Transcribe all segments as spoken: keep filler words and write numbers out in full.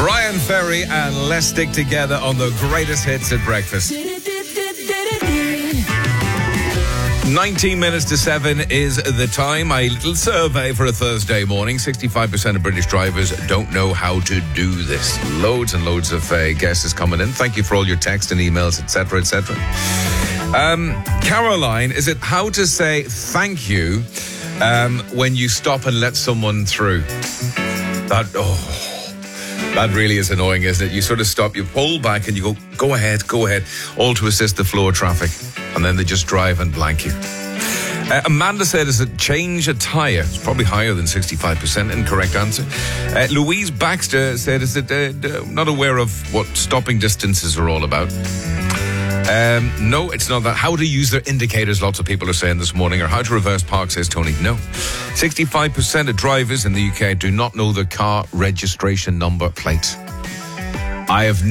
Brian Ferry and Let's Stick Together on the greatest hits at breakfast. nineteen minutes to seven is the time. A little survey for a Thursday morning. sixty-five percent of British drivers don't know how to do this. Loads and loads of uh, guesses coming in. Thank you for all your texts and emails, et cetera, et cetera. Um, Caroline, is it how to say thank you um, when you stop and let someone through? That, oh... That really is annoying, isn't it? You sort of stop, you pull back and you go, go ahead, go ahead, all to assist the flow of traffic. And then they just drive and blank you. Uh, Amanda said, is it change a tyre? It's probably higher than sixty-five percent. Incorrect answer. Uh, Louise Baxter said, is it uh, not aware of what stopping distances are all about? Um, no, it's not that. How to use their indicators, lots of people are saying this morning, or how to reverse park, says Tony. No. sixty-five percent of drivers in the U K do not know their car registration number plate. I have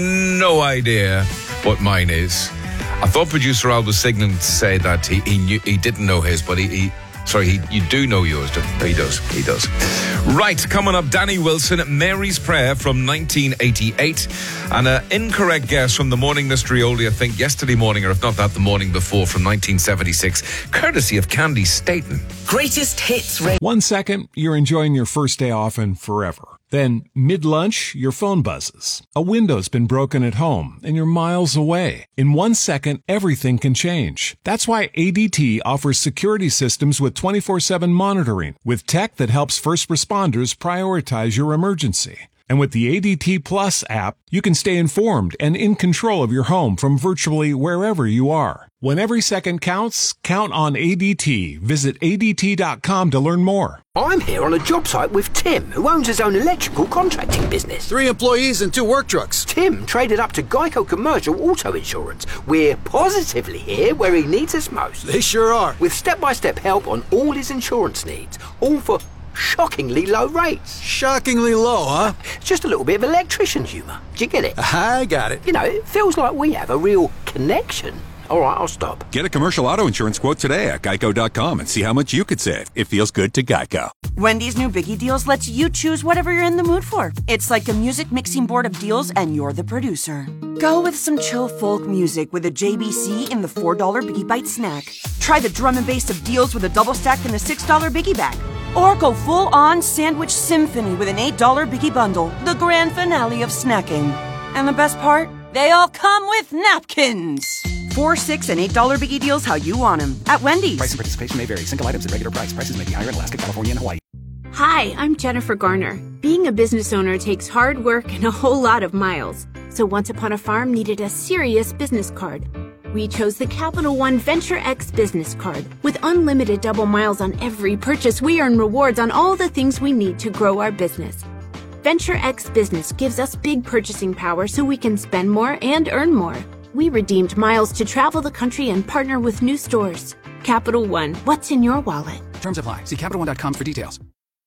no idea what mine is. I thought producer Al was signaling to say that he he, knew, he didn't know his, but he... he Sorry, he, you do know yours. He does. He does. Right, coming up, Danny Wilson, Mary's Prayer from nineteen eighty-eight. And an incorrect guess from the morning mystery oldie, I think, yesterday morning, or if not that, the morning before, from nineteen seventy-six, courtesy of Candy Staten. Greatest hits. Ra- One second, you're enjoying your first day off and forever. Then, mid-lunch, your phone buzzes. A window's been broken at home, and you're miles away. In one second, everything can change. That's why A D T offers security systems with twenty-four seven monitoring, with tech that helps first responders prioritize your emergency. And with the A D T Plus app, you can stay informed and in control of your home from virtually wherever you are. When every second counts, count on A D T. Visit A D T dot com to learn more. I'm here on a job site with Tim, who owns his own electrical contracting business. Three employees and two work trucks. Tim traded up to Geico Commercial Auto Insurance. We're positively here where he needs us most. They sure are. With step-by-step help on all his insurance needs, all for shockingly low rates. Shockingly low, huh? Just a little bit of electrician humour. Do you get it? I got it. You know, it feels like we have a real connection. All right, I'll stop. Get a commercial auto insurance quote today at geico dot com and see how much you could save. It feels good to Geico. Wendy's new Biggie Deals lets you choose whatever you're in the mood for. It's like a music mixing board of deals, and you're the producer. Go with some chill folk music with a J B C in the four dollar Biggie Bite snack. Try the drum and bass of deals with a double stack in the six dollar Biggie bag. Or go full-on sandwich symphony with an eight dollar Biggie bundle, the grand finale of snacking. And the best part? They all come with napkins. Four, six, and eight dollar Biggie Deals how you want them at Wendy's. Price and participation may vary. Single items at regular price. Prices may be higher in Alaska, California, and Hawaii. Hi, I'm Jennifer Garner. Being a business owner takes hard work and a whole lot of miles. So Once Upon a Farm needed a serious business card. We chose the Capital One Venture X business card. With unlimited double miles on every purchase, we earn rewards on all the things we need to grow our business. Venture X Business gives us big purchasing power so we can spend more and earn more. We redeemed miles to travel the country and partner with new stores. Capital One, what's in your wallet? Terms apply. See Capital One dot com for details.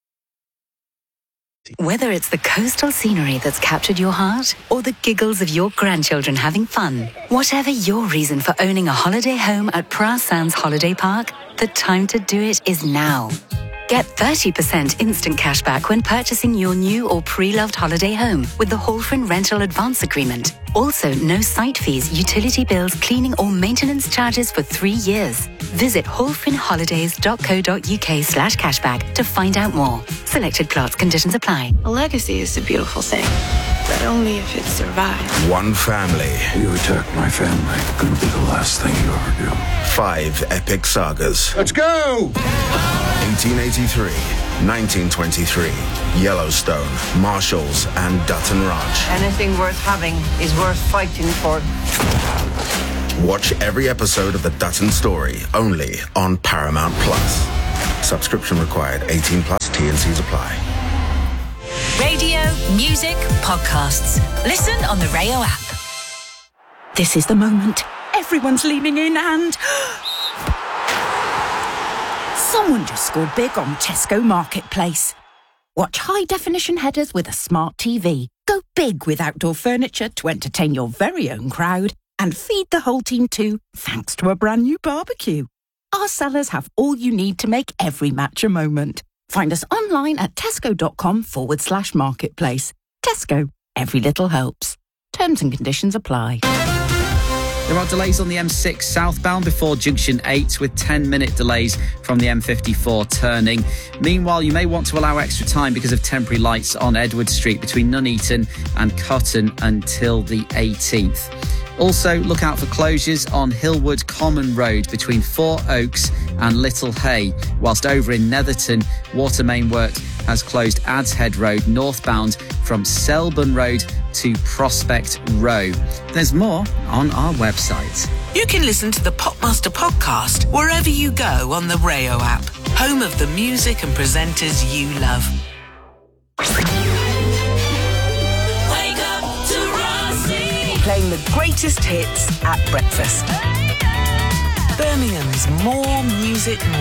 Whether it's the coastal scenery that's captured your heart or the giggles of your grandchildren having fun, whatever your reason for owning a holiday home at Pras Sands Holiday Park, the time to do it is now. Get thirty percent instant cash back when purchasing your new or pre-loved holiday home with the Holfrin Rental Advance Agreement. Also, no site fees, utility bills, cleaning or maintenance charges for three years. Visit holfrinholidays.co.uk slash cashback to find out more. Selected plots, conditions apply. A legacy is a beautiful thing, but only if it survives. One family. You attack my family, gonna be the last thing you ever do. Five epic sagas. Let's go! eighteen eighty-three, nineteen twenty-three, Yellowstone, Marshalls, and Dutton Ranch. Anything worth having is worth fighting for. Watch every episode of The Dutton Story, only on Paramount Plus. Subscription required, eighteen plus, T and C's apply. Radio, music, podcasts. Listen on the Rayo app. This is the moment. Everyone's leaning in and... Someone just scored big on Tesco Marketplace. Watch high-definition headers with a smart T V. Go big with outdoor furniture to entertain your very own crowd. And feed the whole team too, thanks to a brand new barbecue. Our sellers have all you need to make every match a moment. Find us online at tesco.com forward slash marketplace. Tesco. Every little helps. Terms and conditions apply. There are delays on the M six southbound before junction eight, with ten minute delays from the M fifty-four turning. Meanwhile, you may want to allow extra time because of temporary lights on Edward Street between Nuneaton and Cotton until the eighteenth. Also, look out for closures on Hillwood Common Road between Four Oaks and Little Hay, whilst over in Netherton, water main work has closed Adds Head Road northbound from Selburn Road to Prospect Row. There's more on our website. You can listen to the Popmaster podcast wherever you go on the Rayo app, home of the music and presenters you love. Wake up to Rossi. Playing the greatest hits at breakfast. Birmingham's More Music